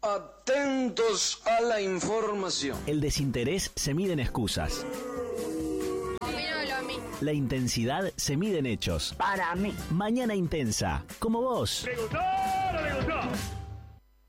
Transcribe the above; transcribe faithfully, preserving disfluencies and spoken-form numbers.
Atentos a la información. El desinterés se mide en excusas. La intensidad se mide en hechos. Para mí. Mañana intensa, como vos. ¿Le gustó o no le gustó?